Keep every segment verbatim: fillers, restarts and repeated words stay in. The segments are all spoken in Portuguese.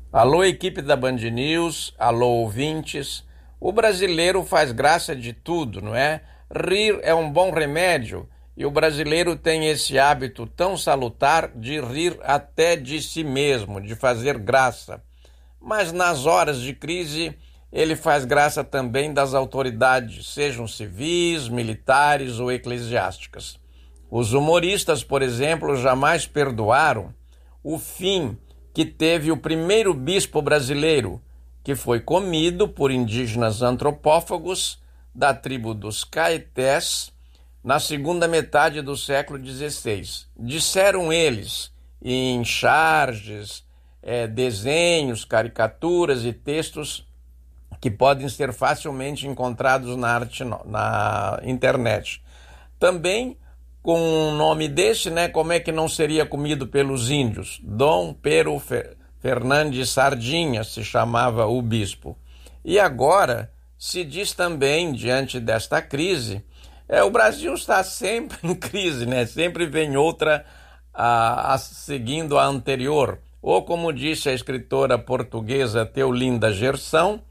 Alô, equipe da Band News, alô, ouvintes. O brasileiro faz graça de tudo, não é? Rir é um bom remédio e o brasileiro tem esse hábito tão salutar de rir até de si mesmo, de fazer graça. Mas nas horas de crise, ele faz graça também das autoridades, sejam civis, militares ou eclesiásticas. Os humoristas, por exemplo, jamais perdoaram o fim que teve o primeiro bispo brasileiro, que foi comido por indígenas antropófagos da tribo dos Caetés na segunda metade do século dezesseis. Disseram eles, em charges, é, desenhos, caricaturas e textos que podem ser facilmente encontrados na, arte, na internet. Também, com um nome desse, né, como é que não seria comido pelos índios? Dom Pero Fer- Fernandes Sardinha se chamava o bispo. E agora se diz também, diante desta crise, é, o Brasil está sempre em crise, né? Sempre vem outra a, a, seguindo a anterior. Ou, como disse a escritora portuguesa Teolinda Gerson,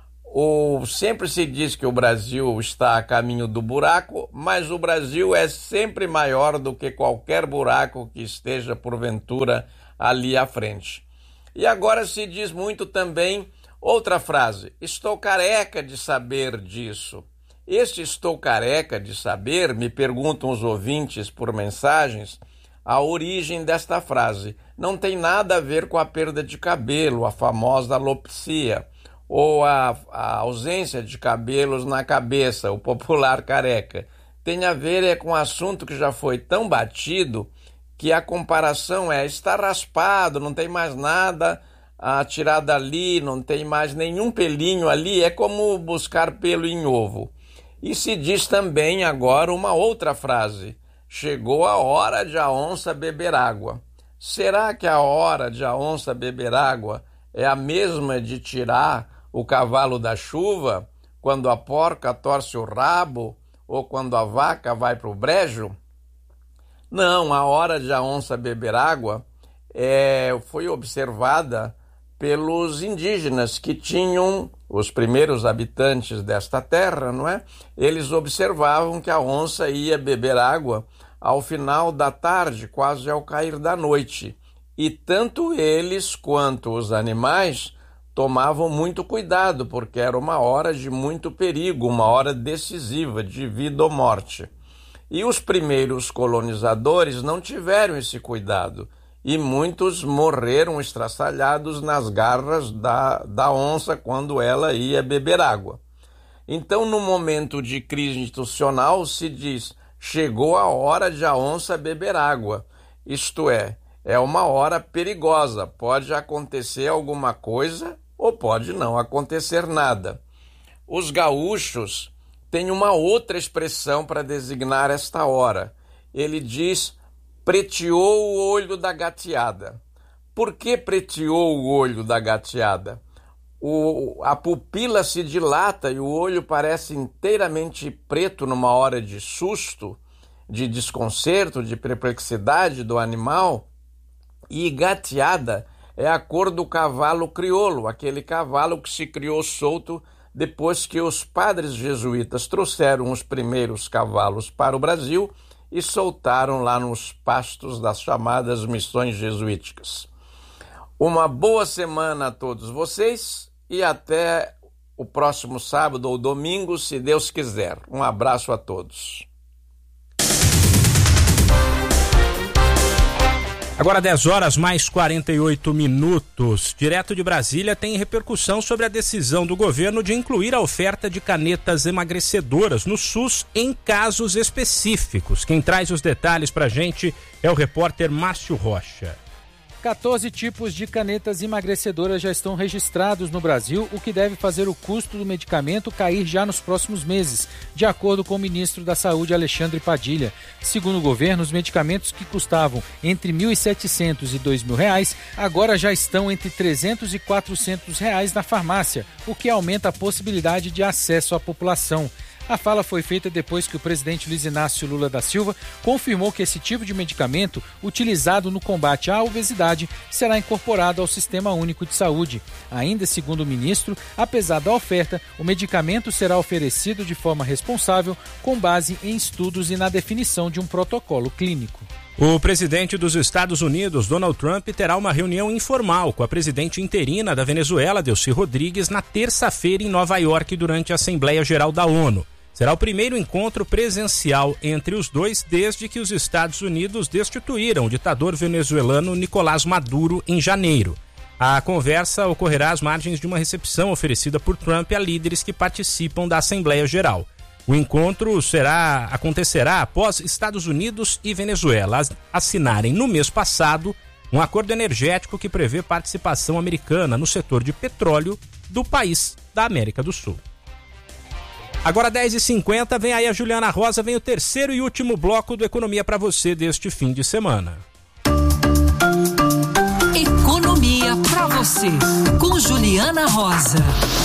ou sempre se diz que o Brasil está a caminho do buraco, mas o Brasil é sempre maior do que qualquer buraco que esteja, porventura, ali à frente. E agora se diz muito também outra frase: estou careca de saber disso. Este estou careca de saber, me perguntam os ouvintes por mensagens, a origem desta frase. Não tem nada a ver com a perda de cabelo, a famosa alopecia, ou a, a ausência de cabelos na cabeça, o popular careca. Tem a ver é com um assunto que já foi tão batido que a comparação é: está raspado, não tem mais nada a tirar dali, não tem mais nenhum pelinho ali, é como buscar pelo em ovo. E se diz também agora uma outra frase: chegou a hora de a onça beber água. Será que a hora de a onça beber água é a mesma de tirar o cavalo da chuva, quando a porca torce o rabo ou quando a vaca vai para o brejo? Não, a hora de a onça beber água é, foi observada pelos indígenas que tinham, os primeiros habitantes desta terra, não é? Eles observavam que a onça ia beber água ao final da tarde, quase ao cair da noite. E tanto eles quanto os animais tomavam muito cuidado, porque era uma hora de muito perigo, uma hora decisiva de vida ou morte. E os primeiros colonizadores não tiveram esse cuidado, e muitos morreram estraçalhados nas garras da, da onça quando ela ia beber água. Então, no momento de crise institucional, se diz: chegou a hora de a onça beber água. Isto é, é uma hora perigosa, pode acontecer alguma coisa ou pode não acontecer nada. Os gaúchos têm uma outra expressão para designar esta hora. Ele diz: preteou o olho da gateada. Por que preteou o olho da gateada? O, a pupila se dilata e o olho parece inteiramente preto numa hora de susto, de desconcerto, de perplexidade do animal. E gateada é a cor do cavalo crioulo, aquele cavalo que se criou solto depois que os padres jesuítas trouxeram os primeiros cavalos para o Brasil e soltaram lá nos pastos das chamadas missões jesuíticas. Uma boa semana a todos vocês e até o próximo sábado ou domingo, se Deus quiser. Um abraço a todos. Agora dez horas mais quarenta e oito minutos. Direto de Brasília tem repercussão sobre a decisão do governo de incluir a oferta de canetas emagrecedoras no SUS em casos específicos. Quem traz os detalhes pra gente é o repórter Márcio Rocha. quatorze tipos de canetas emagrecedoras já estão registrados no Brasil, o que deve fazer o custo do medicamento cair já nos próximos meses, de acordo com o ministro da Saúde, Alexandre Padilha. Segundo o governo, os medicamentos que custavam entre mil e setecentos e dois mil reais, agora já estão entre trezentos e quatrocentos reais na farmácia, o que aumenta a possibilidade de acesso à população. A fala foi feita depois que o presidente Luiz Inácio Lula da Silva confirmou que esse tipo de medicamento utilizado no combate à obesidade será incorporado ao Sistema Único de Saúde. Ainda segundo o ministro, apesar da oferta, o medicamento será oferecido de forma responsável, com base em estudos e na definição de um protocolo clínico. O presidente dos Estados Unidos, Donald Trump, terá uma reunião informal com a presidente interina da Venezuela, Delcy Rodrigues, na terça-feira em Nova York, durante a Assembleia Geral da ONU. Será o primeiro encontro presencial entre os dois desde que os Estados Unidos destituíram o ditador venezuelano Nicolás Maduro em janeiro. A conversa ocorrerá às margens de uma recepção oferecida por Trump a líderes que participam da Assembleia Geral. O encontro será, acontecerá após Estados Unidos e Venezuela assinarem no mês passado um acordo energético que prevê participação americana no setor de petróleo do país da América do Sul. Agora dez e cinquenta, vem aí a Juliana Rosa, vem o terceiro e último bloco do Economia para você deste fim de semana. Economia para você, com Juliana Rosa.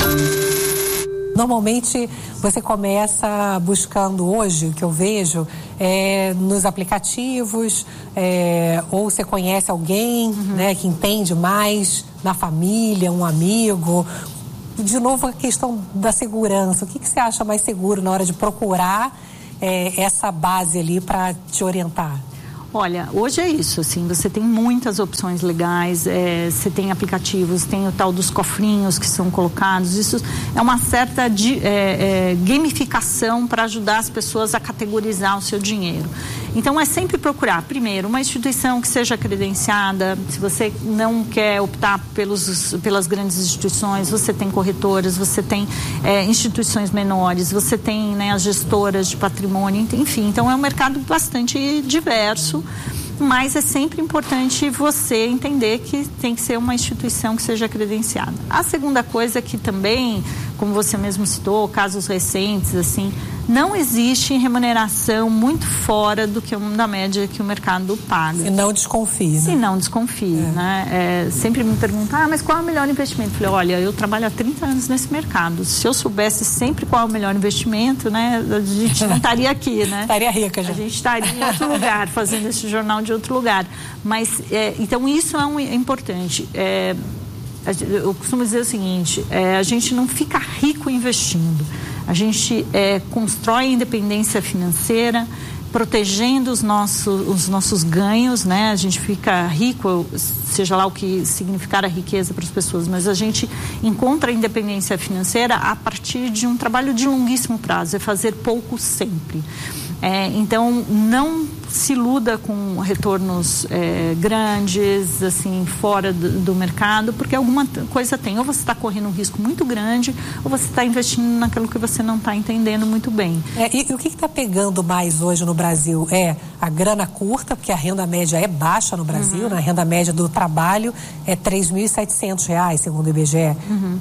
Normalmente você começa buscando hoje, o que eu vejo, é, nos aplicativos, é, ou você conhece alguém, uhum. né, que entende mais, na família, um amigo. De novo, a questão da segurança. O que, que você acha mais seguro na hora de procurar é, essa base ali para te orientar? Olha, hoje é isso, assim, você tem muitas opções legais, é, você tem aplicativos, tem o tal dos cofrinhos que são colocados, isso é uma certa de, é, é, gamificação para ajudar as pessoas a categorizar o seu dinheiro. Então é sempre procurar, primeiro, uma instituição que seja credenciada. Se você não quer optar pelos, pelas grandes instituições, você tem corretoras, você tem é, instituições menores, você tem, né, as gestoras de patrimônio, enfim, então é um mercado bastante diverso. Mas é sempre importante você entender que tem que ser uma instituição que seja credenciada. A segunda coisa que também, como você mesmo citou, casos recentes, assim, não existe remuneração muito fora do que da média que o mercado paga. Se não desconfie, né? Se não desconfie, é. né? É, sempre me perguntam, ah, mas qual é o melhor investimento? Eu falei, olha, eu trabalho há trinta anos nesse mercado. Se eu soubesse sempre qual é o melhor investimento, né, a gente não estaria aqui, né? Estaria rica já. A gente estaria em outro lugar, fazendo esse jornal de outro lugar. Mas, é, então, isso é, um, é importante. É, eu costumo dizer o seguinte, é, a gente não fica rico investindo. A gente é, constrói independência financeira, protegendo os nossos, os nossos ganhos, né? A gente fica rico, seja lá o que significar a riqueza para as pessoas, mas a gente encontra a independência financeira a partir de um trabalho de longuíssimo prazo, é fazer pouco sempre. É, então, não se iluda com retornos é, grandes, assim, fora do, do mercado, porque alguma coisa tem. Ou você está correndo um risco muito grande, ou você está investindo naquilo que você não está entendendo muito bem. É, e, e o que está pegando mais hoje no Brasil? É a grana curta, porque a renda média é baixa no Brasil, uhum. né? A renda média do trabalho é três mil e setecentos reais, segundo o I B G E. Uhum.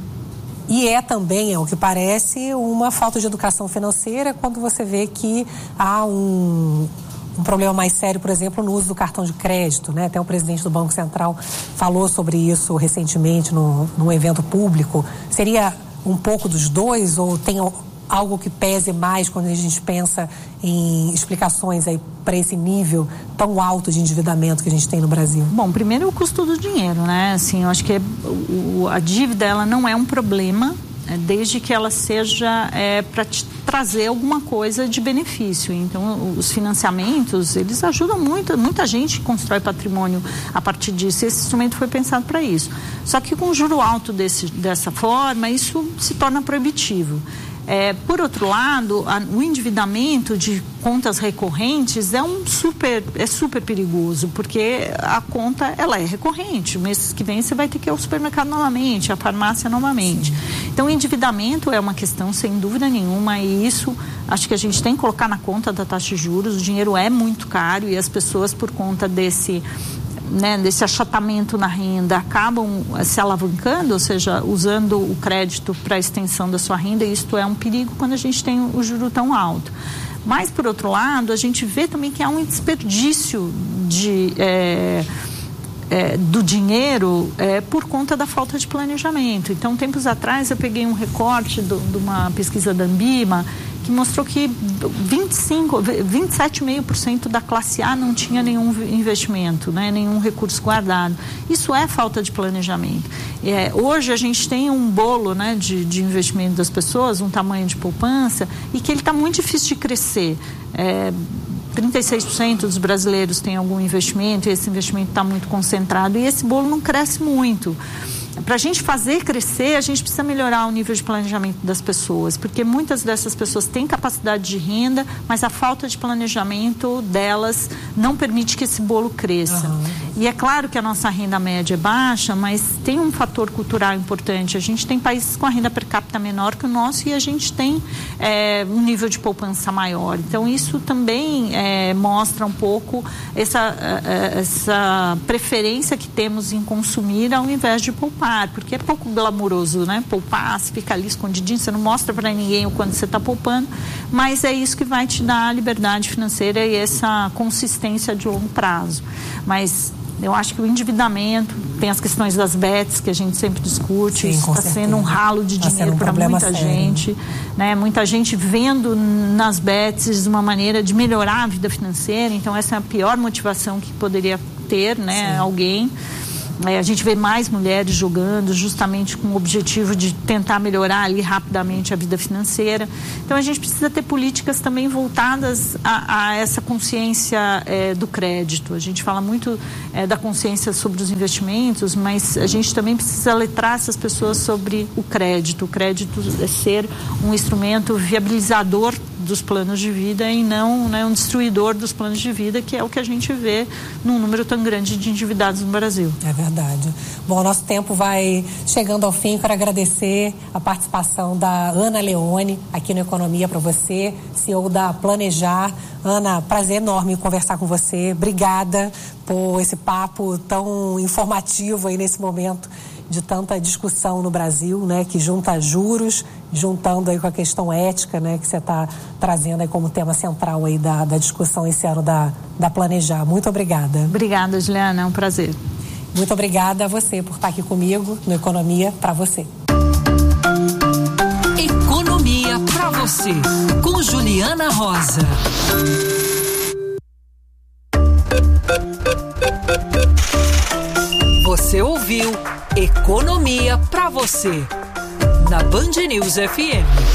E é também, ao que parece, uma falta de educação financeira quando você vê que há um, um problema mais sério, por exemplo, no uso do cartão de crédito, né? Até o presidente do Banco Central falou sobre isso recentemente no, num evento público. Seria um pouco dos dois ou tem algo que pese mais quando a gente pensa em explicações aí para esse nível tão alto de endividamento que a gente tem no Brasil? Bom, primeiro o custo do dinheiro, né? Assim, eu acho que é, o, a dívida, ela não é um problema, é, desde que ela seja é, para te trazer alguma coisa de benefício. Então, os financiamentos, eles ajudam muito, muita gente constrói patrimônio a partir disso. Esse instrumento foi pensado para isso. Só que com o juro alto desse, dessa forma, isso se torna proibitivo. É, por outro lado, a, o endividamento de contas recorrentes é um super, é super perigoso, porque a conta, ela é recorrente. O mês que vem você vai ter que ir ao supermercado novamente, à farmácia novamente. Então, o endividamento é uma questão, sem dúvida nenhuma, e isso acho que a gente tem que colocar na conta da taxa de juros. O dinheiro é muito caro e as pessoas, por conta desse... Né, desse achatamento na renda, acabam se alavancando, ou seja, usando o crédito para a extensão da sua renda, e isto é um perigo quando a gente tem o juro tão alto. Mas, por outro lado, a gente vê também que há um desperdício de, é, é, do dinheiro é, por conta da falta de planejamento. Então, tempos atrás, eu peguei um recorte do, de uma pesquisa da Ambima, que mostrou que vinte e cinco, vinte e sete vírgula cinco por cento da classe A não tinha nenhum investimento, né, nenhum recurso guardado. Isso é falta de planejamento. É, hoje a gente tem um bolo, né, de, de investimento das pessoas, um tamanho de poupança, e que ele está muito difícil de crescer. É, trinta e seis por cento dos brasileiros têm algum investimento, e esse investimento está muito concentrado, e esse bolo não cresce muito. Para a gente fazer crescer, a gente precisa melhorar o nível de planejamento das pessoas, porque muitas dessas pessoas têm capacidade de renda, mas a falta de planejamento delas não permite que esse bolo cresça. Uhum. E é claro que a nossa renda média é baixa, mas tem um fator cultural importante. A gente tem países com a renda per capita menor que o nosso e a gente tem é, um nível de poupança maior. Então, isso também é, mostra um pouco essa, essa preferência que temos em consumir ao invés de poupar. Porque é pouco glamuroso, né? Poupar, você fica ali escondidinho, você não mostra para ninguém o quanto você está poupando, mas é isso que vai te dar a liberdade financeira e essa consistência de longo prazo. Mas eu acho que o endividamento, tem as questões das bets que a gente sempre discute, está sendo um ralo de tá dinheiro um para muita sério. gente, né? Muita gente vendo nas bets uma maneira de melhorar a vida financeira, então essa é a pior motivação que poderia ter, né? Sim. Alguém. É, a gente vê mais mulheres jogando justamente com o objetivo de tentar melhorar ali rapidamente a vida financeira. Então a gente precisa ter políticas também voltadas a, a essa consciência é, do crédito. A gente fala muito é, da consciência sobre os investimentos, mas a gente também precisa letrar essas pessoas sobre o crédito. O crédito é ser um instrumento viabilizador dos planos de vida e não, né, um destruidor dos planos de vida, que é o que a gente vê num número tão grande de endividados no Brasil. É verdade. Bom, nosso tempo vai chegando ao fim. Quero agradecer a participação da Ana Leone aqui no Economia para você, C E O da Planejar. Ana, prazer enorme conversar com você. Obrigada por esse papo tão informativo aí nesse momento de tanta discussão no Brasil, né, que junta juros, juntando aí com a questão ética, né, que você está trazendo aí como tema central aí da, da discussão esse ano da, da Planejar. Muito obrigada. Obrigada, Juliana, é um prazer. Muito obrigada a você por estar aqui comigo no Economia para você. Economia para você, com Juliana Rosa. Você ouviu Economia para você, na Band News F M.